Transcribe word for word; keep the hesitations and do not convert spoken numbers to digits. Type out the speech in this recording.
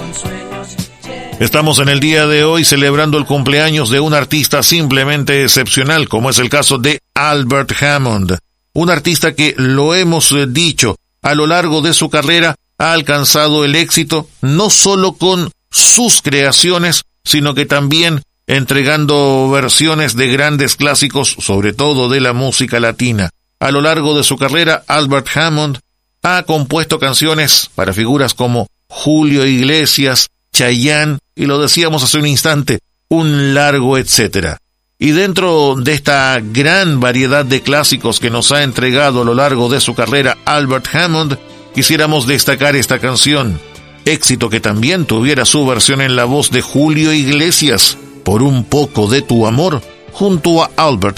Estamos en el día de hoy celebrando el cumpleaños de un artista simplemente excepcional, como es el caso de Albert Hammond. Un artista que, lo hemos dicho, a lo largo de su carrera ha alcanzado el éxito no solo con sus creaciones, sino que también entregando versiones de grandes clásicos, sobre todo de la música latina. A lo largo de su carrera, Albert Hammond ha compuesto canciones para figuras como Julio Iglesias, Chayanne, y lo decíamos hace un instante, un largo etcétera. Y dentro de esta gran variedad de clásicos que nos ha entregado a lo largo de su carrera Albert Hammond, quisiéramos destacar esta canción, éxito que también tuviera su versión en la voz de Julio Iglesias, Por un poco de tu amor, junto a Albert